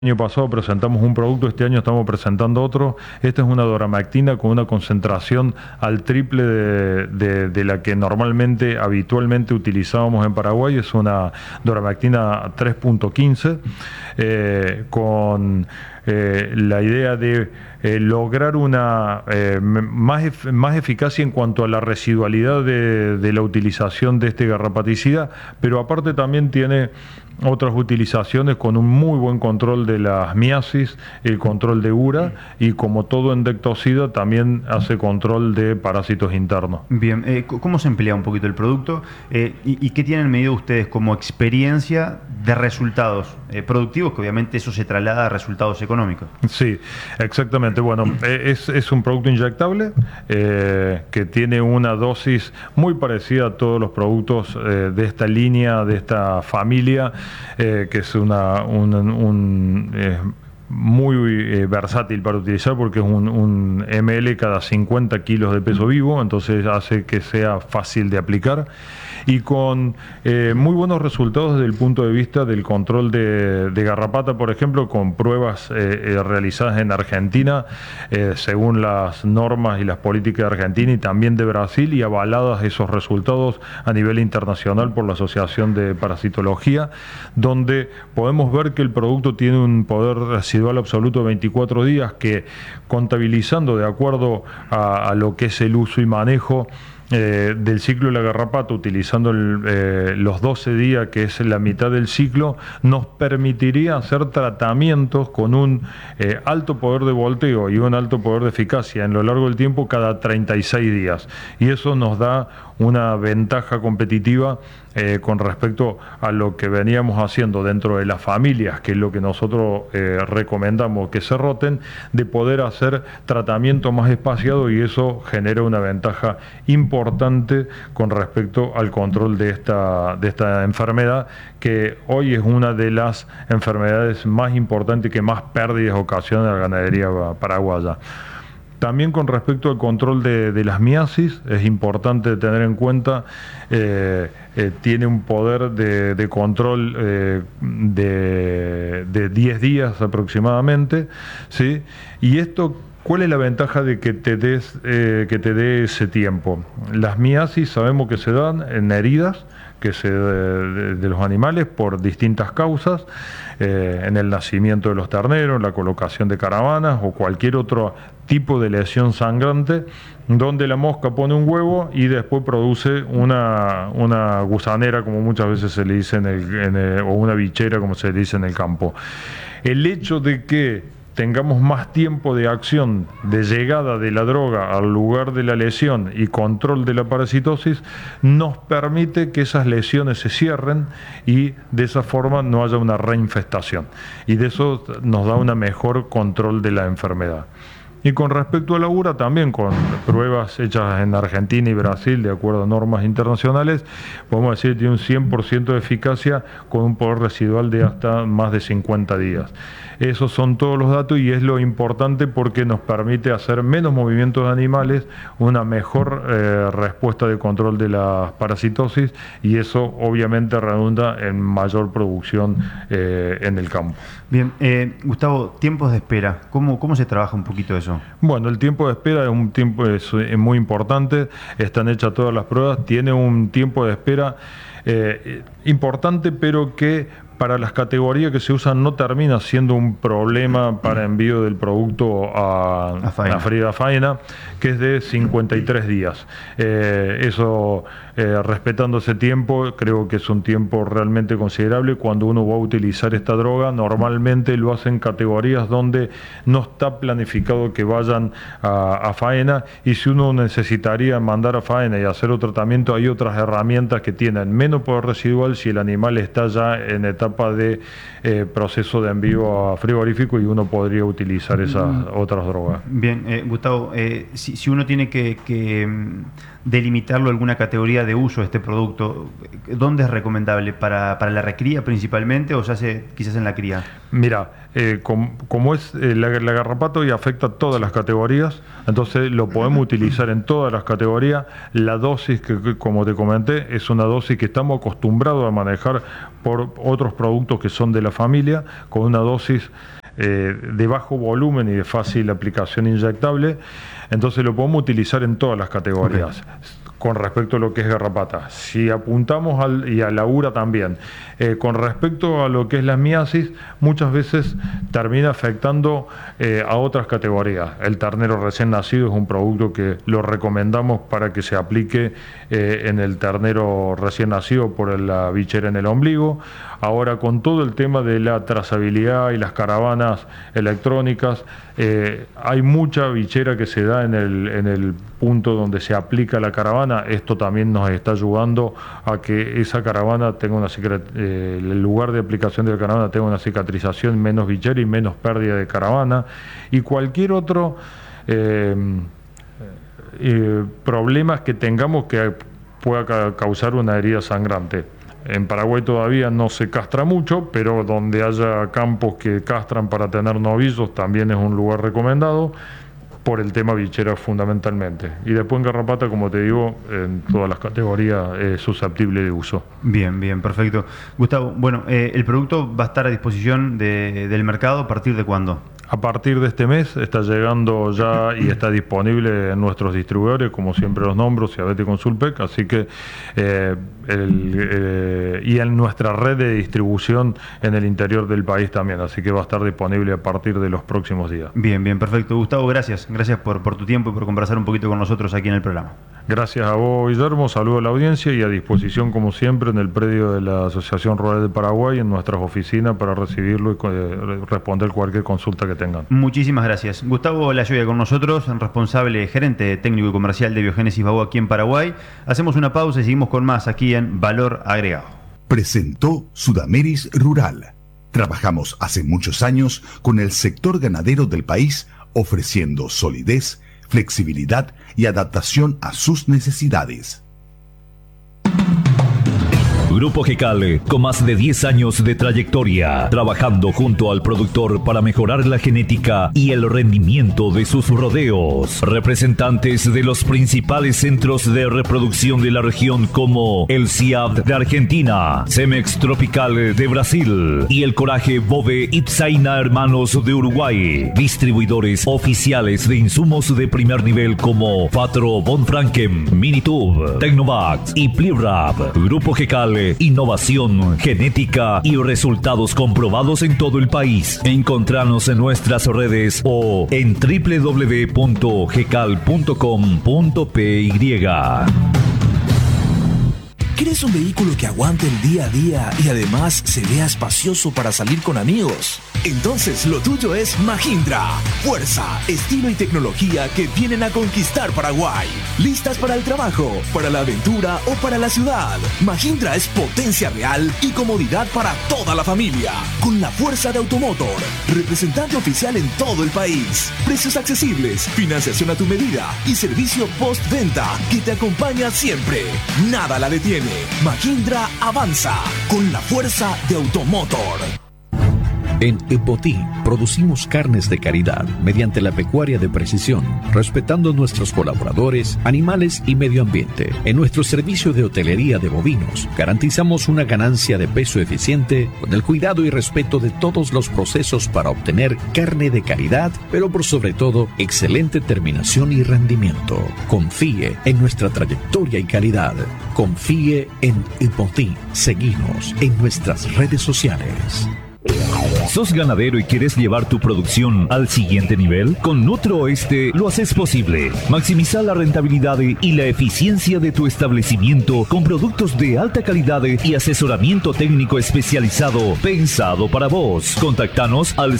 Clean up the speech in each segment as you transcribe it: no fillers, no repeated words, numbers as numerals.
El año pasado presentamos un producto, este año estamos presentando otro. Esta es una doramectina con una concentración al triple de la que habitualmente utilizábamos en Paraguay. Es una doramectina 3.15 con la idea de lograr una más eficacia en cuanto a la residualidad de la utilización de este garrapaticida, pero aparte también tiene otras utilizaciones con un muy buen control de las miasis, el control de URA y, como todo endectocida, también hace control de parásitos internos. Bien, ¿cómo se emplea un poquito el producto? ¿Y qué tienen medido ustedes como experiencia de resultados productivos? Que obviamente eso se traslada a resultados económicos. Sí, exactamente. Bueno, es un producto inyectable que tiene una dosis muy parecida a todos los productos de esta línea, de esta familia, que es muy versátil para utilizar, porque es un ml cada 50 kilos de peso vivo, entonces hace que sea fácil de aplicar y con muy buenos resultados desde el punto de vista del control de garrapata, por ejemplo, con pruebas realizadas en Argentina según las normas y las políticas de Argentina y también de Brasil, y avaladas esos resultados a nivel internacional por la Asociación de Parasitología, donde podemos ver que el producto tiene un poder residual absoluto de 24 días que, contabilizando de acuerdo a lo que es el uso y manejo del ciclo de la garrapata, utilizando los 12 días, que es la mitad del ciclo, nos permitiría hacer tratamientos con un alto poder de volteo y un alto poder de eficacia en lo largo del tiempo cada 36 días. Y eso nos da una ventaja competitiva con respecto a lo que veníamos haciendo dentro de las familias, que es lo que nosotros recomendamos que se roten, de poder hacer tratamiento más espaciado, y eso genera una ventaja importante con respecto al control de esta enfermedad, que hoy es una de las enfermedades más importantes y que más pérdidas ocasiona a la ganadería paraguaya. También con respecto al control de las miasis, es importante tener en cuenta, tiene un poder de control de 10 días aproximadamente, ¿sí? Y esto, ¿cuál es la ventaja de que te dé ese tiempo? Las miasis sabemos que se dan en heridas de los animales por distintas causas, en el nacimiento de los terneros, la colocación de caravanas o cualquier otro tipo de lesión sangrante, donde la mosca pone un huevo y después produce una gusanera, como muchas veces se le dice o una bichera, como se le dice en el campo. El hecho de que tengamos más tiempo de acción, de llegada de la droga al lugar de la lesión y control de la parasitosis, nos permite que esas lesiones se cierren y de esa forma no haya una reinfestación. Y de eso nos da un mejor control de la enfermedad. Y con respecto a la URA, también con pruebas hechas en Argentina y Brasil, de acuerdo a normas internacionales, podemos decir que tiene un 100% de eficacia con un poder residual de hasta más de 50 días. Esos son todos los datos, y es lo importante porque nos permite hacer menos movimientos de animales, una mejor respuesta de control de la parasitosis, y eso obviamente redunda en mayor producción en el campo. Bien, Gustavo, tiempos de espera, ¿cómo se trabaja un poquito eso? Bueno, el tiempo de espera es muy importante, están hechas todas las pruebas, tiene un tiempo de espera importante, pero que para las categorías que se usan no termina siendo un problema para envío del producto a faena, que es de 53 días. Respetando ese tiempo, creo que es un tiempo realmente considerable. Cuando uno va a utilizar esta droga, normalmente lo hacen en categorías donde no está planificado que vayan a faena, y si uno necesitaría mandar a faena y hacer otro tratamiento, hay otras herramientas que tienen menos poder residual si el animal está ya en etapa de proceso de envío a frigorífico, y uno podría utilizar esas otras drogas. Bien, Gustavo, si uno tiene que delimitarlo alguna categoría de uso de este producto, ¿dónde es recomendable? ¿Para la recría principalmente, o se hace quizás en la cría? Mira, como es la garrapata hoy afecta a todas las categorías, entonces lo podemos utilizar en todas las categorías. La dosis que, como te comenté, es una dosis que estamos acostumbrados a manejar por otros productos productos que son de la familia, con una dosis de bajo volumen y de fácil aplicación inyectable. Entonces lo podemos utilizar en todas las categorías. Con respecto a lo que es garrapata, si apuntamos y a la ura también, con respecto a lo que es la miasis, muchas veces termina afectando a otras categorías. El ternero recién nacido es un producto que lo recomendamos para que se aplique en el ternero recién nacido por la bichera en el ombligo. Ahora, con todo el tema de la trazabilidad y las caravanas electrónicas, hay mucha bichera que se da en el punto donde se aplica la caravana. Esto también nos está ayudando a que esa caravana tenga el lugar de aplicación de la caravana tenga una cicatrización, menos bichera y menos pérdida de caravana. Y cualquier otro problemas que tengamos que pueda causar una herida sangrante. En Paraguay todavía no se castra mucho, pero donde haya campos que castran para tener novillos también es un lugar recomendado, por el tema bichera fundamentalmente. Y después en garrapata, como te digo, en todas las categorías es susceptible de uso. Bien, bien, perfecto. Gustavo, bueno, el producto va a estar a disposición del mercado ¿a partir de cuándo? A partir de este mes está llegando ya y está disponible en nuestros distribuidores, como siempre los nombro, Ciabete y Consulpec, así que y en nuestra red de distribución en el interior del país también, así que va a estar disponible a partir de los próximos días. Bien, bien, perfecto. Gustavo, gracias por tu tiempo y por conversar un poquito con nosotros aquí en el programa. Gracias a vos, Guillermo, saludo a la audiencia y a disposición como siempre en el predio de la Asociación Rural de Paraguay, en nuestras oficinas para recibirlo y responder cualquier consulta que tengan. Muchísimas gracias. Gustavo Layoya con nosotros, responsable gerente técnico y comercial de Biogénesis Bago aquí en Paraguay. Hacemos una pausa y seguimos con más aquí en Valor Agregado. Presentó Sudameris Rural. Trabajamos hace muchos años con el sector ganadero del país, ofreciendo solidez, flexibilidad y adaptación a sus necesidades. Grupo GECAL, con más de 10 años de trayectoria, trabajando junto al productor para mejorar la genética y el rendimiento de sus rodeos. Representantes de los principales centros de reproducción de la región como el CIAB de Argentina, Cemex Tropical de Brasil y el Coraje Bove Ipsaina Hermanos de Uruguay. Distribuidores oficiales de insumos de primer nivel como Fatro Von Franken, Minitube, Tecnovax y Plirap. Grupo GECAL, innovación, genética y resultados comprobados en todo el país. Encontranos en nuestras redes o en www.gecal.com.py. ¿Quieres un vehículo que aguante el día a día y además se vea espacioso para salir con amigos? Entonces lo tuyo es Mahindra. Fuerza, estilo y tecnología que vienen a conquistar Paraguay. ¿Listas para el trabajo, para la aventura o para la ciudad? Mahindra es potencia real y comodidad para toda la familia. Con la fuerza de Automotor, representante oficial en todo el país. Precios accesibles, financiación a tu medida y servicio postventa que te acompaña siempre. Nada la detiene. Mahindra avanza con la fuerza de Automotor. En Epotí producimos carnes de calidad mediante la pecuaria de precisión, respetando a nuestros colaboradores, animales y medio ambiente. En nuestro servicio de hotelería de bovinos, garantizamos una ganancia de peso eficiente con el cuidado y respeto de todos los procesos para obtener carne de calidad, pero por sobre todo, excelente terminación y rendimiento. Confíe en nuestra trayectoria y calidad. Confíe en Epotí. Seguinos en nuestras redes sociales. ¿Sos ganadero y quieres llevar tu producción al siguiente nivel? Con Nutrooeste lo haces posible. Maximiza la rentabilidad y la eficiencia de tu establecimiento con productos de alta calidad y asesoramiento técnico especializado pensado para vos. Contactanos al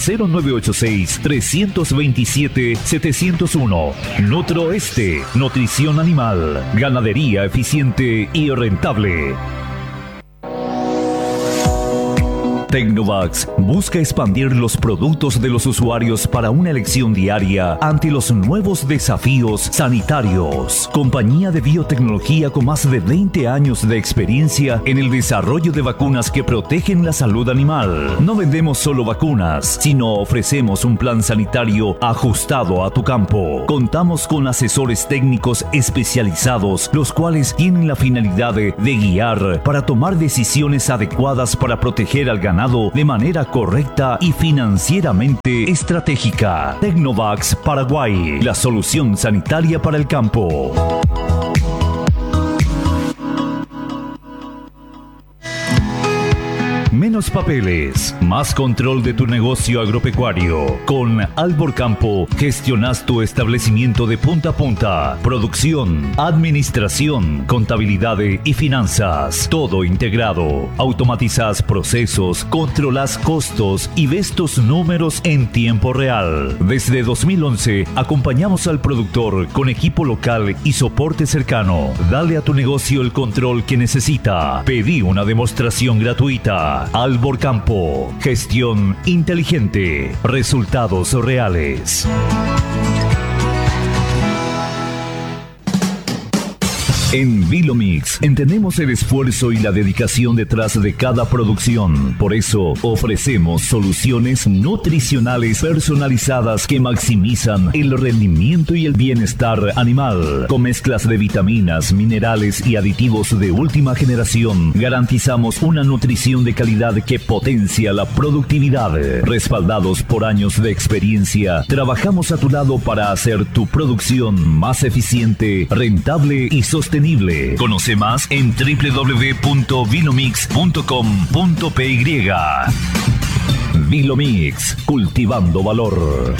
0986-327-701. Nutrooeste, nutrición animal, ganadería eficiente y rentable. Tecnovax busca expandir los productos de los usuarios para una elección diaria ante los nuevos desafíos sanitarios. Compañía de biotecnología con más de 20 años de experiencia en el desarrollo de vacunas que protegen la salud animal. No vendemos solo vacunas, sino ofrecemos un plan sanitario ajustado a tu campo. Contamos con asesores técnicos especializados, los cuales tienen la finalidad de guiar para tomar decisiones adecuadas para proteger al ganado de manera correcta y financieramente estratégica. Tecnovax Paraguay, la solución sanitaria para el campo. Menos papeles, más control de tu negocio agropecuario. Con Albor Campo gestionas tu establecimiento de punta a punta. Producción, administración, contabilidad y finanzas. Todo integrado. Automatizas procesos, controlas costos y ves tus números en tiempo real. Desde 2011 acompañamos al productor con equipo local y soporte cercano. Dale a tu negocio el control que necesita. Pedí una demostración gratuita. Albor Campo, gestión inteligente, resultados reales. En Vilomix entendemos el esfuerzo y la dedicación detrás de cada producción. Por eso ofrecemos soluciones nutricionales personalizadas que maximizan el rendimiento y el bienestar animal. Con mezclas de vitaminas, minerales y aditivos de última generación, garantizamos una nutrición de calidad que potencia la productividad. Respaldados por años de experiencia, trabajamos a tu lado para hacer tu producción más eficiente, rentable y sostenible. Conoce más en www.vilomix.com.py. Vilomix, cultivando valor.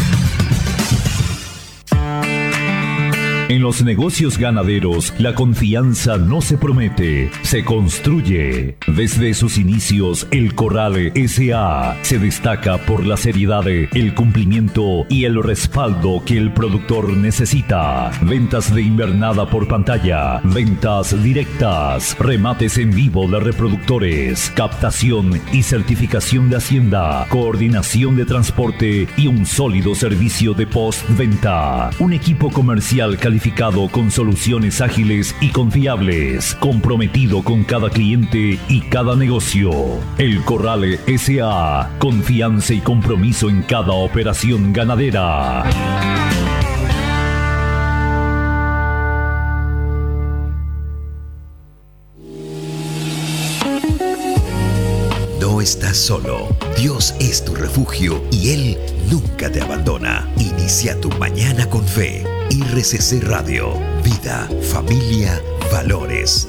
En los negocios ganaderos, la confianza no se promete, se construye. Desde sus inicios, el Corral S.A. se destaca por la seriedad, el cumplimiento y el respaldo que el productor necesita. Ventas de invernada por pantalla, ventas directas, remates en vivo de reproductores, captación y certificación de Hacienda, coordinación de transporte y un sólido servicio de postventa. Un equipo comercial calificado con soluciones ágiles y confiables, comprometido con cada cliente y cada negocio. El Corral S.A. Confianza y compromiso en cada operación ganadera. No estás solo. Dios es tu refugio y Él nunca te abandona. Inicia tu mañana con fe. RCC Radio. Vida, familia, valores.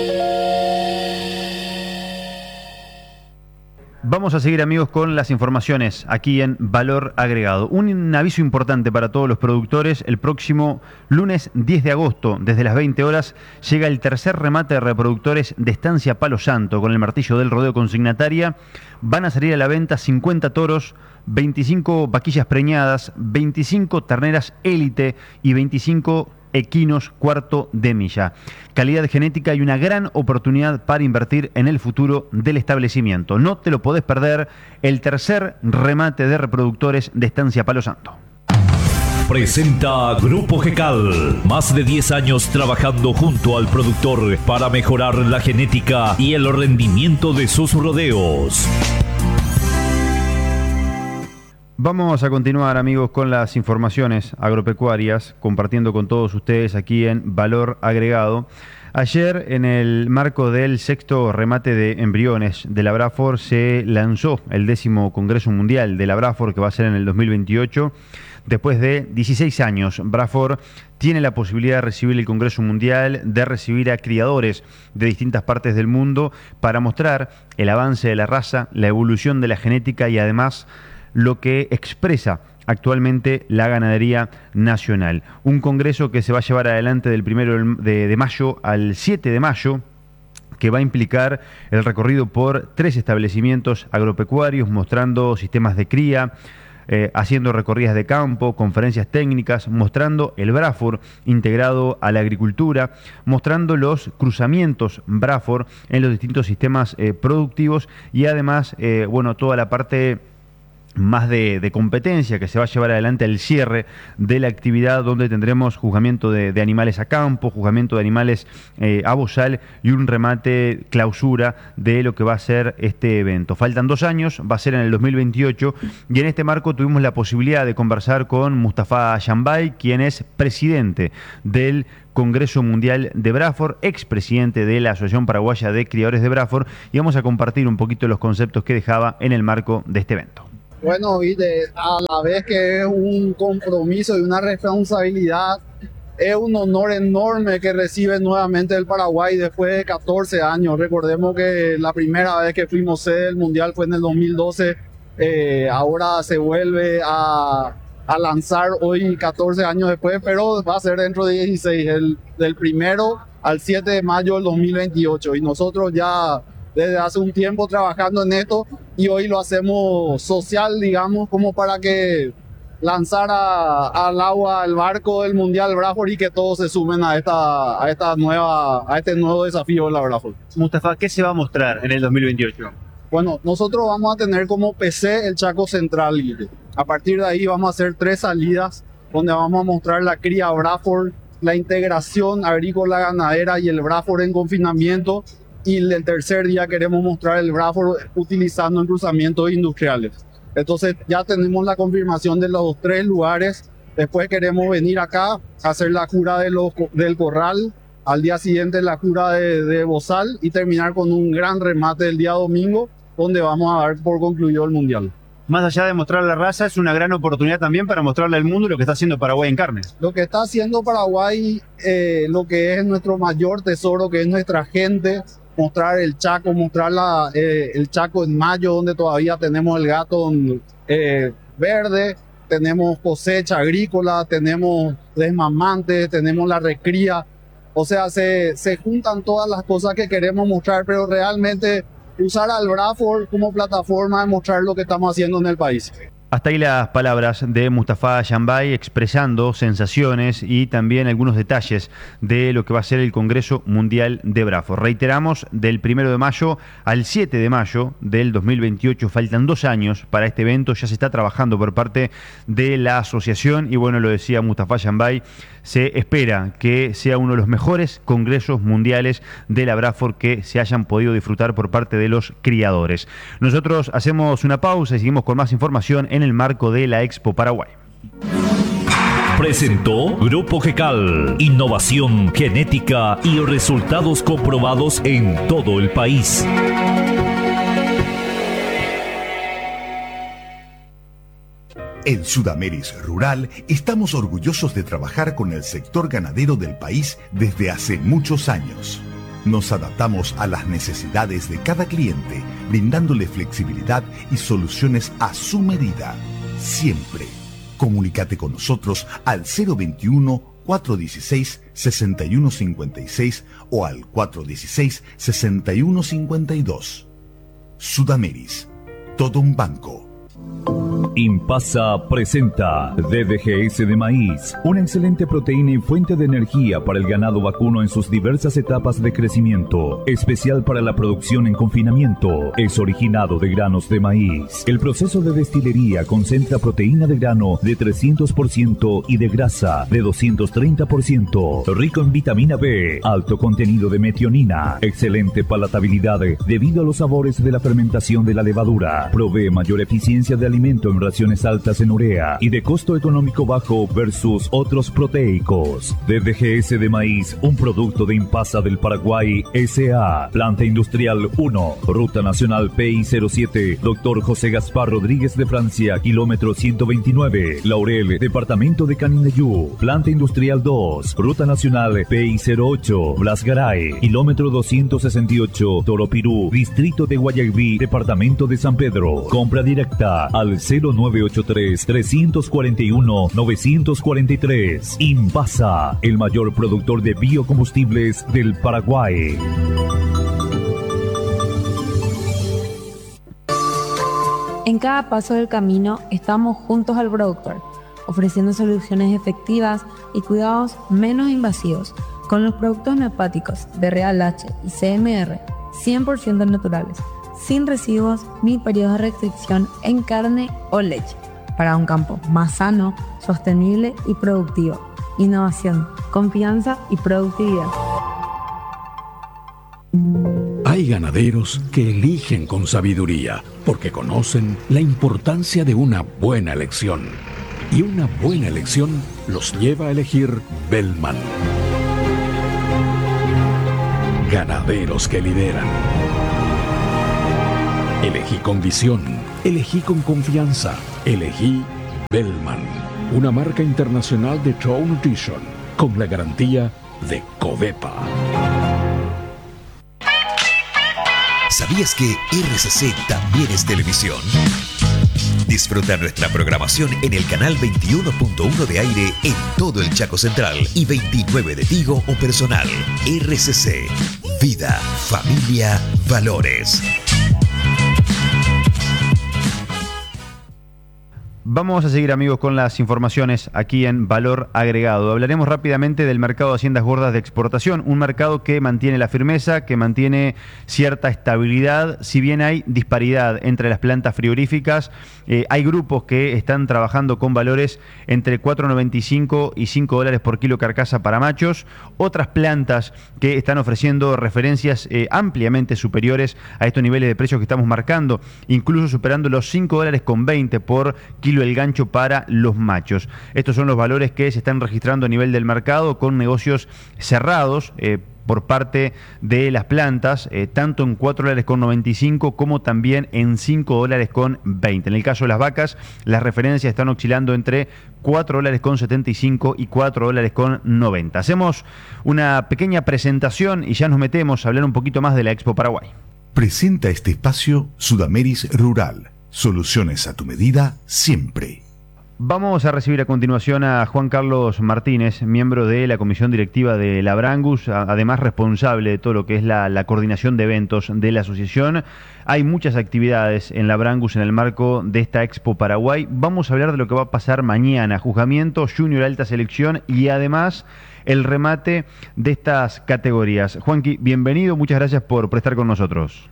Vamos a seguir, amigos, con las informaciones aquí en Valor Agregado. Un aviso importante para todos los productores: el próximo lunes 10 de agosto, desde las 20 horas, llega el tercer remate de reproductores de Estancia Palo Santo con el martillo del rodeo consignataria. Van a salir a la venta 50 toros, 25 vaquillas preñadas, 25 terneras élite y 25 equinos cuarto de milla. Calidad genética y una gran oportunidad para invertir en el futuro del establecimiento. No te lo podés perder, el tercer remate de reproductores de Estancia Palo Santo. Presenta Grupo GECAL. Más de 10 años trabajando junto al productor para mejorar la genética y el rendimiento de sus rodeos. Vamos a continuar, amigos, con las informaciones agropecuarias, compartiendo con todos ustedes aquí en Valor Agregado. Ayer, en el marco del sexto remate de embriones de la Braford, se lanzó el 10º Congreso Mundial de la Braford, que va a ser en el 2028. Después de 16 años, Braford tiene la posibilidad de recibir el Congreso Mundial, de recibir a criadores de distintas partes del mundo para mostrar el avance de la raza, la evolución de la genética y además lo que expresa actualmente la ganadería nacional. Un congreso que se va a llevar adelante del 1 de mayo al 7 de mayo, que va a implicar el recorrido por 3 establecimientos agropecuarios mostrando sistemas de cría, haciendo recorridas de campo, conferencias técnicas, mostrando el Braford integrado a la agricultura, mostrando los cruzamientos Braford en los distintos sistemas productivos y además, toda la parte más de competencia que se va a llevar adelante al cierre de la actividad, donde tendremos juzgamiento de animales a campo, juzgamiento de animales a bozal y un remate clausura de lo que va a ser este evento. Faltan 2 años, va a ser en el 2028 y en este marco tuvimos la posibilidad de conversar con Mustafa Yambay, quien es presidente del Congreso Mundial de Braford, expresidente de la Asociación Paraguaya de Criadores de Braford, y vamos a compartir un poquito los conceptos que dejaba en el marco de este evento. Bueno, y a la vez que es un compromiso y una responsabilidad, es un honor enorme que recibe nuevamente el Paraguay después de 14 años. Recordemos que la primera vez que fuimos sede del Mundial fue en el 2012, ahora se vuelve a lanzar hoy 14 años después, pero va a ser dentro de 16, del 1 al 7 de mayo del 2028, y nosotros ya desde hace un tiempo trabajando en esto y hoy lo hacemos social, digamos, como para que lanzar al agua el barco del Mundial Braford y que todos se sumen a este nuevo desafío de la Braford. Mustafa, ¿qué se va a mostrar en el 2028? Bueno, nosotros vamos a tener como PC el Chaco Central. A partir de ahí vamos a hacer 3 salidas donde vamos a mostrar la cría Braford, la integración agrícola ganadera y el Braford en confinamiento. Y el tercer día queremos mostrar el Braford utilizando en cruzamientos industriales. Entonces ya tenemos la confirmación de los 3 lugares. Después queremos venir acá a hacer la cura del corral. Al día siguiente la cura de bozal y terminar con un gran remate el día domingo, donde vamos a dar por concluido el Mundial. Más allá de mostrar la raza, es una gran oportunidad también para mostrarle al mundo lo que está haciendo Paraguay en carne. Lo que está haciendo Paraguay, lo que es nuestro mayor tesoro, que es nuestra gente. Mostrar el Chaco, mostrar el Chaco en mayo, donde todavía tenemos el gato verde, tenemos cosecha agrícola, tenemos desmamantes, tenemos la recría. O sea, se juntan todas las cosas que queremos mostrar, pero realmente usar al Braford como plataforma de mostrar lo que estamos haciendo en el país. Hasta ahí las palabras de Mustafa Yambay expresando sensaciones y también algunos detalles de lo que va a ser el Congreso Mundial de Braford. Reiteramos, del 1 de mayo al 7 de mayo del 2028, faltan 2 años para este evento, ya se está trabajando por parte de la asociación y bueno, lo decía Mustafa Yambay, se espera que sea uno de los mejores congresos mundiales de la Braford que se hayan podido disfrutar por parte de los criadores. Nosotros hacemos una pausa y seguimos con más información en el marco de la Expo Paraguay. Presentó Grupo GECAL, innovación genética y resultados comprobados en todo el país. En Sudameris Rural estamos orgullosos de trabajar con el sector ganadero del país desde hace muchos años. Nos adaptamos a las necesidades de cada cliente, brindándole flexibilidad y soluciones a su medida. Siempre. Comunícate con nosotros al 021-416-6156 o al 416-6152. Sudameris. Todo un banco. Impasa presenta DDGS de maíz, una excelente proteína y fuente de energía para el ganado vacuno en sus diversas etapas de crecimiento, especial para la producción en confinamiento. Es originado de granos de maíz. El proceso de destilería concentra proteína de grano de 300% y de grasa de 230%, rico en vitamina B, alto contenido de metionina, excelente palatabilidad debido a los sabores de la fermentación de la levadura, provee mayor eficiencia de alimento en raciones altas en urea y de costo económico bajo versus otros proteicos. DDGS de maíz, un producto de Impasa del Paraguay S.A. Planta Industrial 1, Ruta Nacional PI07, Dr. José Gaspar Rodríguez de Francia, kilómetro 129, Laurel, Departamento de Canindeyú. Planta Industrial 2, Ruta Nacional PI08, Blas Garay, kilómetro 268, Toropirú, Distrito de Guayaquil, Departamento de San Pedro. Compra directa al 0983-341-943. Impasa, el mayor productor de biocombustibles del Paraguay. En cada paso del camino estamos juntos al productor, ofreciendo soluciones efectivas y cuidados menos invasivos con los productos neopáticos de Real H y CMR 100% naturales, sin residuos ni periodos de restricción en carne o leche, para un campo más sano, sostenible y productivo. Innovación, confianza y productividad. Hay ganaderos que eligen con sabiduría porque conocen la importancia de una buena elección. Y una buena elección los lleva a elegir Bellman. Ganaderos que lideran. Elegí con visión, elegí con confianza, elegí Bellman, una marca internacional de True Nutrition, con la garantía de Covepa. ¿Sabías que RCC también es televisión? Disfruta nuestra programación en el canal 21.1 de aire en todo el Chaco Central y 29 de Tigo o Personal. RCC, vida, familia, valores. Vamos a seguir, amigos, con las informaciones aquí en Valor Agregado. Hablaremos rápidamente del mercado de haciendas gordas de exportación, un mercado que mantiene la firmeza, que mantiene cierta estabilidad, si bien hay disparidad entre las plantas frigoríficas. Hay grupos que están trabajando con valores entre $4.95 y $5 por kilo carcasa para machos, otras plantas que están ofreciendo referencias ampliamente superiores a estos niveles de precios que estamos marcando, incluso superando los $5.20 por kilo el gancho para los machos. Estos son los valores que se están registrando a nivel del mercado, con negocios cerrados por parte de las plantas, tanto en $4.95 como también en $5.20. En el caso de las vacas, las referencias están oscilando entre $4.75 y $4.90. Hacemos una pequeña presentación y ya nos metemos a hablar un poquito más de la Expo Paraguay. Presenta este espacio Sudameris Rural. Soluciones a tu medida siempre. Vamos a recibir a continuación a Juan Carlos Martínez, miembro de la comisión directiva de la Brangus, además responsable de todo lo que es la coordinación de eventos de la asociación. Hay muchas actividades en la Brangus en el marco de esta Expo Paraguay. Vamos a hablar de lo que va a pasar mañana, juzgamiento, junior, alta selección y además el remate de estas categorías. Juanqui, bienvenido, muchas gracias por estar con nosotros.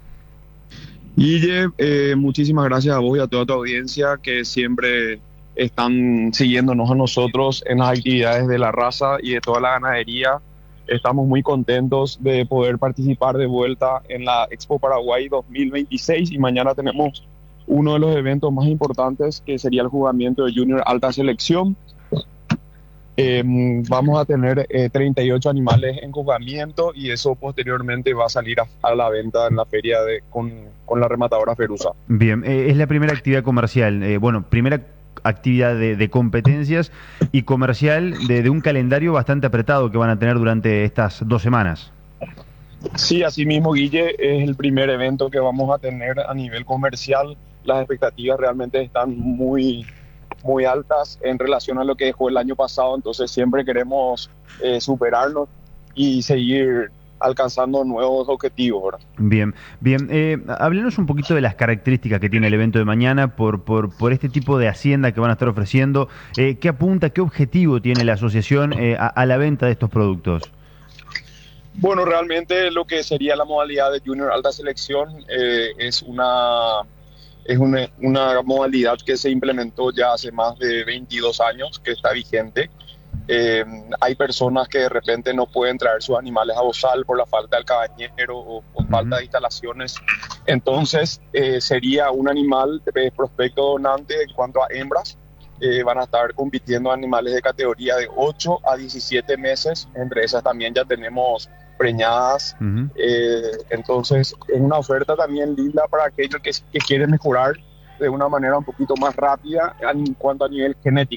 Guille, muchísimas gracias a vos y a toda tu audiencia que siempre están siguiéndonos a nosotros en las actividades de la raza y de toda la ganadería. Estamos muy contentos de poder participar de vuelta en la Expo Paraguay 2026 y mañana tenemos uno de los eventos más importantes, que sería el juzgamiento de Junior Alta Selección. Vamos a tener 38 animales en juzgamiento y eso posteriormente va a salir a la venta en la feria con la rematadora Ferusa. Bien, es la primera actividad comercial, primera actividad de competencias y comercial de un calendario bastante apretado que van a tener durante estas 2 semanas. Sí, así mismo, Guille, es el primer evento que vamos a tener a nivel comercial. Las expectativas realmente están muy altas en relación a lo que dejó el año pasado, entonces siempre queremos superarnos y seguir alcanzando nuevos objetivos, ¿verdad? Bien. Háblenos un poquito de las características que tiene el evento de mañana por este tipo de hacienda que van a estar ofreciendo. ¿Qué apunta, qué objetivo tiene la asociación a la venta de estos productos? Bueno, realmente lo que sería la modalidad de Junior Alta Selección es una modalidad que se implementó ya hace más de 22 años, que está vigente. Hay personas que de repente no pueden traer sus animales a bozal por la falta del cabañero o falta de instalaciones. Entonces sería un animal de prospecto donante. En cuanto a hembras, van a estar compitiendo animales de categoría de 8 a 17 meses. Entre esas también ya tenemos preñadas. Entonces es una oferta también linda para aquellos que quieren mejorar de una manera un poquito más rápida en cuanto a nivel genético.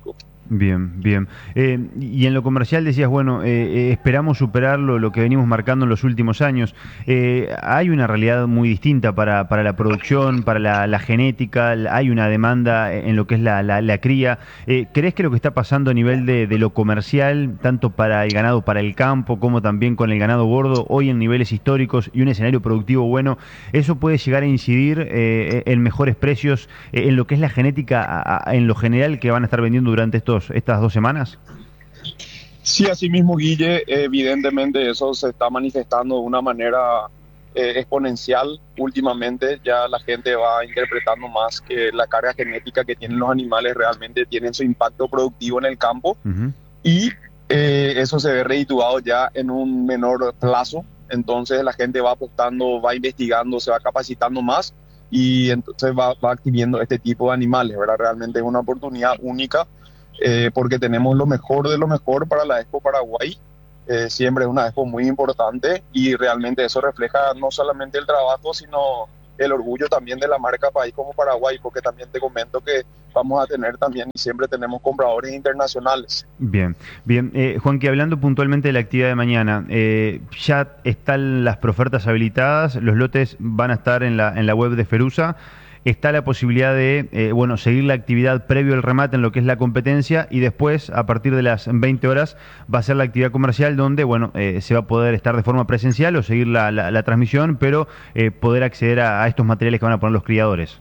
Bien, bien. Y en lo comercial decías, bueno, esperamos superar lo que venimos marcando en los últimos años. Hay una realidad muy distinta para la producción, para la genética, hay una demanda en lo que es la cría. ¿Crees que lo que está pasando a nivel de lo comercial, tanto para el ganado, para el campo, como también con el ganado gordo, hoy en niveles históricos y un escenario productivo bueno, eso puede llegar a incidir en mejores precios en lo que es la genética en lo general que van a estar vendiendo durante estas 2 semanas? Sí, así mismo, Guille, evidentemente eso se está manifestando de una manera exponencial últimamente. Ya la gente va interpretando más que la carga genética que tienen los animales realmente tienen su impacto productivo en el campo. Uh-huh. Y eso se ve redituado ya en un menor plazo. Entonces la gente va apostando, va investigando, se va capacitando más y entonces va adquiriendo este tipo de animales, ¿verdad? Realmente es una oportunidad única porque tenemos lo mejor de lo mejor para la Expo Paraguay. Siempre es una Expo muy importante y realmente eso refleja no solamente el trabajo, sino el orgullo también de la marca país como Paraguay, porque también te comento que vamos a tener también y siempre tenemos compradores internacionales. Bien, bien. Juanqui, hablando puntualmente de la actividad de mañana, ya están las preofertas habilitadas, los lotes van a estar en la web de Ferusa. Está la posibilidad de seguir la actividad previo al remate en lo que es la competencia y después, a partir de las 20 horas, va a ser la actividad comercial donde se va a poder estar de forma presencial o seguir la transmisión, pero poder acceder a estos materiales que van a poner los criadores.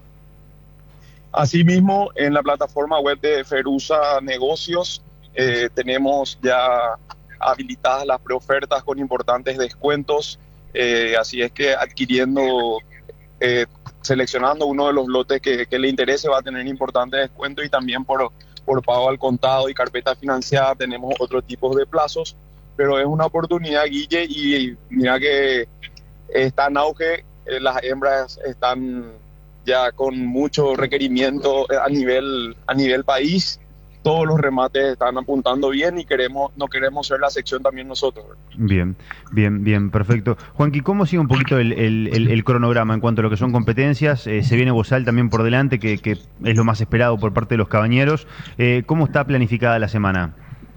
Asimismo, en la plataforma web de Ferusa Negocios tenemos ya habilitadas las preofertas con importantes descuentos, así es que adquiriendo... seleccionando uno de los lotes que le interese va a tener importante descuento y también por pago al contado y carpeta financiada tenemos otro tipo de plazos, pero es una oportunidad, Guille, y mira que está en auge, las hembras están ya con mucho requerimiento a nivel país. Todos los remates están apuntando bien y no queremos ser la sección también nosotros. Bien, perfecto. Juanqui, ¿cómo sigue un poquito el cronograma en cuanto a lo que son competencias? Se viene Bozal también por delante, que es lo más esperado por parte de los cabañeros. ¿Cómo está planificada la semana?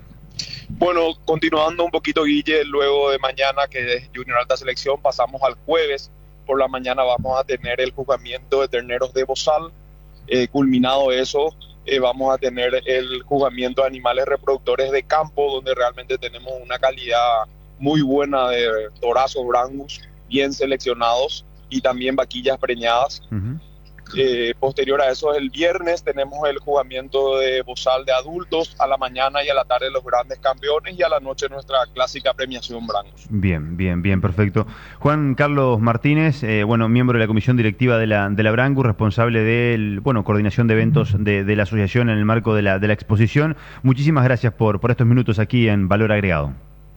Bueno, continuando un poquito, Guille, luego de mañana, que es Junior Alta Selección, pasamos al jueves. Por la mañana vamos a tener el juzgamiento de terneros de Bozal. Culminado eso, vamos a tener el juzgamiento de animales reproductores de campo, donde realmente tenemos una calidad muy buena de torazos brangus, bien seleccionados, y también vaquillas preñadas. Uh-huh. Posterior a eso, el viernes tenemos el juzgamiento de Bozal de adultos, a la mañana y a la tarde los grandes campeones, y a la noche nuestra clásica premiación brangus. Bien, perfecto. Juan Carlos Martínez, miembro de la comisión directiva de la Brangus, responsable de coordinación de eventos de la asociación en el marco de la exposición. Muchísimas gracias por estos minutos aquí en Valor Agregado.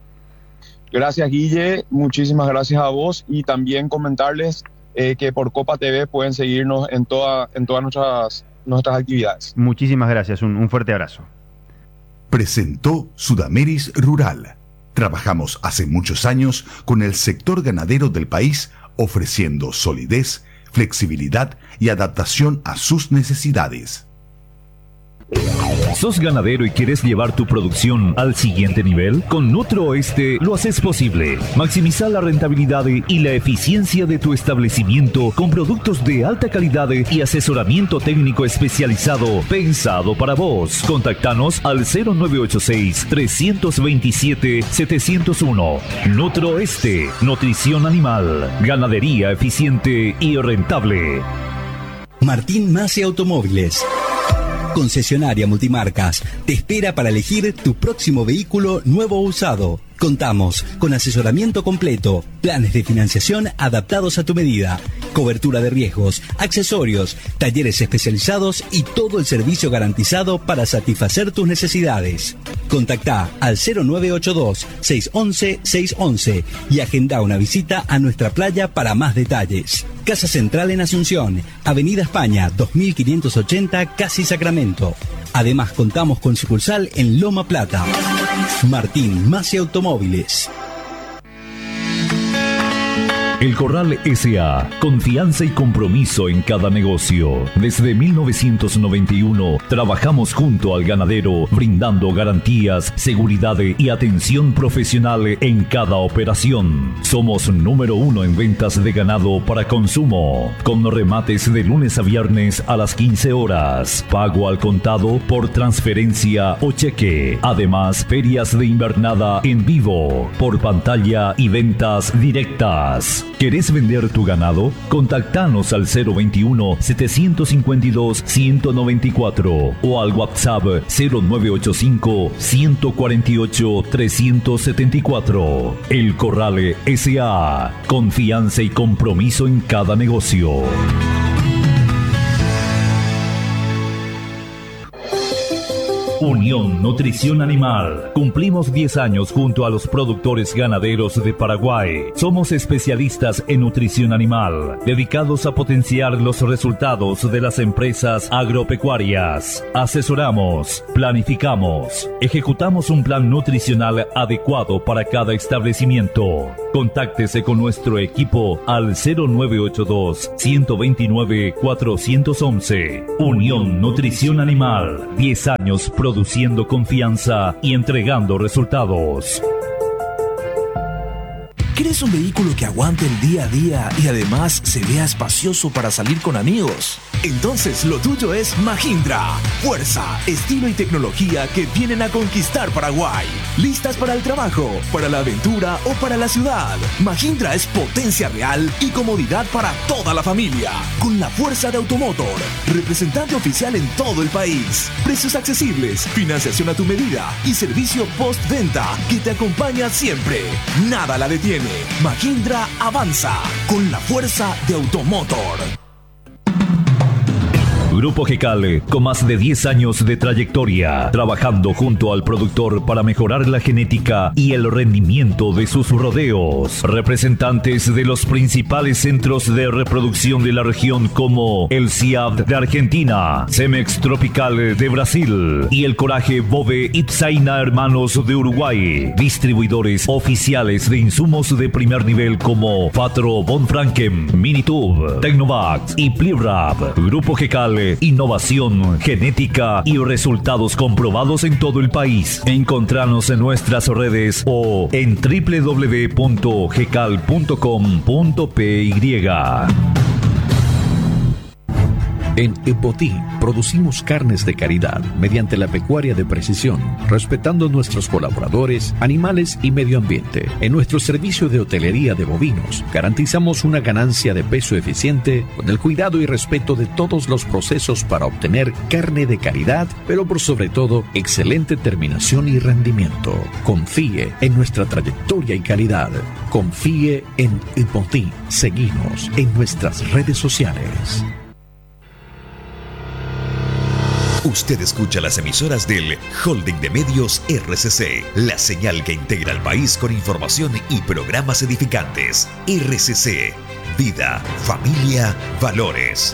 Gracias, Guille, muchísimas gracias a vos, y también comentarles que por Copa TV pueden seguirnos en todas nuestras actividades. Muchísimas gracias, un fuerte abrazo. Presentó Sudameris Rural. Trabajamos hace muchos años con el sector ganadero del país, ofreciendo solidez, flexibilidad y adaptación a sus necesidades. ¿Sos ganadero y quieres llevar tu producción al siguiente nivel? Con Nutrooeste lo haces posible. Maximiza la rentabilidad y la eficiencia de tu establecimiento con productos de alta calidad y asesoramiento técnico especializado pensado para vos. Contactanos al 0986-327-701. Nutrooeste, nutrición animal, ganadería eficiente y rentable. Martín Masi Automóviles, concesionaria multimarcas, te espera para elegir tu próximo vehículo nuevo o usado. Contamos con asesoramiento completo, planes de financiación adaptados a tu medida, cobertura de riesgos, accesorios, talleres especializados y todo el servicio garantizado para satisfacer tus necesidades. Contactá al 0982-611-611 y agenda una visita a nuestra playa para más detalles. Casa Central en Asunción, Avenida España 2580, Casi Sacramento. Además contamos con sucursal en Loma Plata. Martín Masi Automóviles. El Corral S.A. Confianza y compromiso en cada negocio. Desde 1991 trabajamos junto al ganadero, brindando garantías, seguridad y atención profesional en cada operación. Somos número 1 en ventas de ganado para consumo, con remates de lunes a viernes a las 15 horas. Pago al contado por transferencia o cheque. Además, ferias de invernada en vivo, por pantalla y ventas directas. ¿Querés vender tu ganado? Contactanos al 021-752-194 o al WhatsApp 0985-148-374. El Corral S.A. Confianza y compromiso en cada negocio. Unión Nutrición Animal. Cumplimos 10 años junto a los productores ganaderos de Paraguay. Somos especialistas en nutrición animal, dedicados a potenciar los resultados de las empresas agropecuarias. Asesoramos, planificamos, ejecutamos un plan nutricional adecuado para cada establecimiento. Contáctese con nuestro equipo al 0982-129-411. Unión Nutrición Animal. 10 años produciendo confianza y entregando resultados. ¿Querés un vehículo que aguante el día a día y además se vea espacioso para salir con amigos? Entonces lo tuyo es Mahindra. Fuerza, estilo y tecnología que vienen a conquistar Paraguay. ¿Listas para el trabajo, para la aventura o para la ciudad? Mahindra es potencia real y comodidad para toda la familia. Con la fuerza de Automotor, representante oficial en todo el país. Precios accesibles, financiación a tu medida y servicio postventa que te acompaña siempre. Nada la detiene. Mahindra avanza con la fuerza de Automotor. Grupo GECAL, con más de 10 años de trayectoria, trabajando junto al productor para mejorar la genética y el rendimiento de sus rodeos. Representantes de los principales centros de reproducción de la región como el CIAB de Argentina, Cemex Tropical de Brasil y el Coraje Bove Ipsaina Hermanos de Uruguay. Distribuidores oficiales de insumos de primer nivel como Fatro Von Franken, Minitube, Tecnovax y Plivrap. Grupo GECAL, innovación, genética y resultados comprobados en todo el país. Encontranos en nuestras redes o en www.gecal.com.py. En Epotí producimos carnes de calidad mediante la pecuaria de precisión, respetando nuestros colaboradores, animales y medio ambiente. En nuestro servicio de hotelería de bovinos, garantizamos una ganancia de peso eficiente con el cuidado y respeto de todos los procesos para obtener carne de calidad, pero por sobre todo, excelente terminación y rendimiento. Confíe en nuestra trayectoria y calidad. Confíe en Epotí. Seguinos en nuestras redes sociales. Usted escucha las emisoras del Holding de Medios RCC, la señal que integra al país con información y programas edificantes. RCC, vida, familia, valores.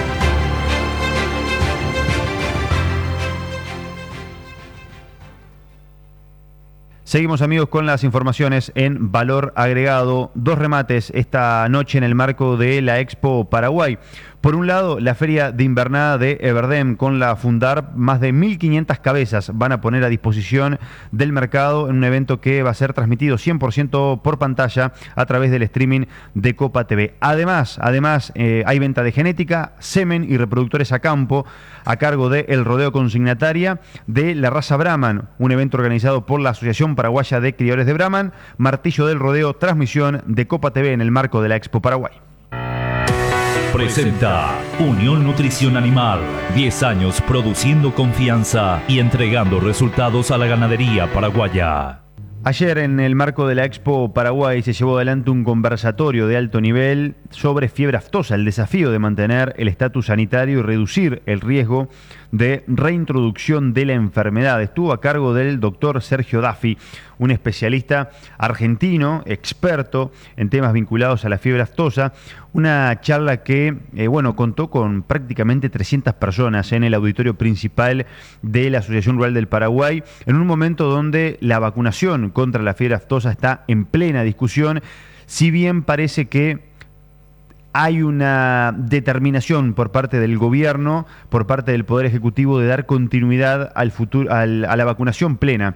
Seguimos, amigos, con las informaciones en Valor Agregado. 2 remates esta noche en el marco de la Expo Paraguay. Por un lado, la feria de invernada de Everdem con la Fundar, más de 1.500 cabezas van a poner a disposición del mercado en un evento que va a ser transmitido 100% por pantalla a través del streaming de Copa TV. Además, hay venta de genética, semen y reproductores a campo a cargo del rodeo consignataria de la raza Brahman, un evento organizado por la Asociación Paraguaya de Criadores de Brahman. Martillo del Rodeo, transmisión de Copa TV en el marco de la Expo Paraguay. Presenta Unión Nutrición Animal. 10 años produciendo confianza y entregando resultados a la ganadería paraguaya. Ayer, en el marco de la Expo Paraguay, se llevó adelante un conversatorio de alto nivel sobre fiebre aftosa, el desafío de mantener el estatus sanitario y reducir el riesgo de reintroducción de la enfermedad. Estuvo a cargo del doctor Sergio Daffi, un especialista argentino, experto en temas vinculados a la fiebre aftosa. Una charla que, contó con prácticamente 300 personas en el auditorio principal de la Asociación Rural del Paraguay, en un momento donde la vacunación contra la fiebre aftosa está en plena discusión. si bien parece que hay una determinación por parte del gobierno, por parte del Poder Ejecutivo, de dar continuidad al futuro, a la vacunación plena,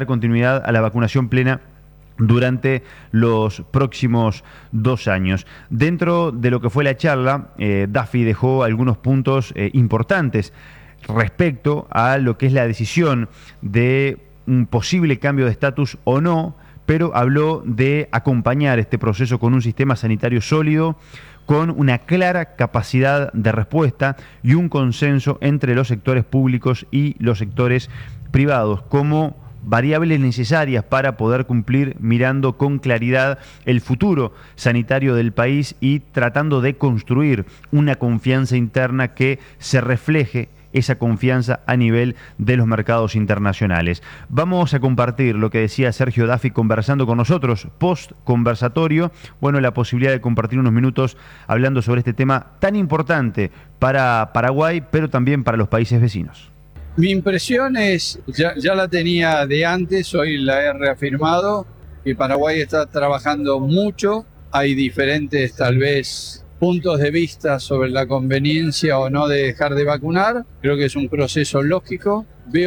durante los próximos 2 años. Dentro de lo que fue la charla, Duffy dejó algunos puntos importantes respecto a lo que es la decisión de un posible cambio de estatus o no, pero habló de acompañar este proceso con un sistema sanitario sólido, con una clara capacidad de respuesta y un consenso entre los sectores públicos y los sectores privados, como variables necesarias para poder cumplir mirando con claridad el futuro sanitario del país y tratando de construir una confianza interna que se refleje esa confianza a nivel de los mercados internacionales. Vamos a compartir lo que decía Sergio Duffy conversando con nosotros post conversatorio. Bueno, la posibilidad de compartir unos minutos hablando sobre este tema tan importante para Paraguay, pero también para los países vecinos. Mi impresión es, ya la tenía de antes, hoy la he reafirmado, que Paraguay está trabajando mucho. Hay diferentes, tal vez, puntos de vista sobre la conveniencia o no de dejar de vacunar. Creo que es un proceso lógico.